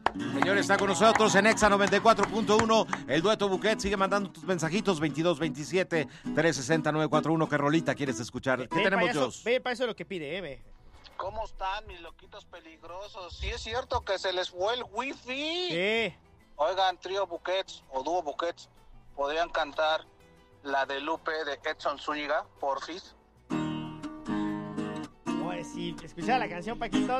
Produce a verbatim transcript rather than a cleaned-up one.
Señores, está con nosotros en Exa noventa y cuatro punto uno. El dueto Buquet. Sigue mandando tus mensajitos. veintidós veintisiete, trescientos sesenta, novecientos cuarenta y uno. ¿Qué rolita quieres escuchar? ¿Qué Ve, tenemos, payaso, Jos? ve, para eso lo que pide, eh, ve. ¿Cómo están mis loquitos peligrosos? Sí es cierto que se les fue el wifi. Sí. Oigan, trío Buquets o dúo Buquets, ¿podrían cantar la de Lupe de Edson Zúñiga, porfis? Oye, si escuchara la canción, Paquito,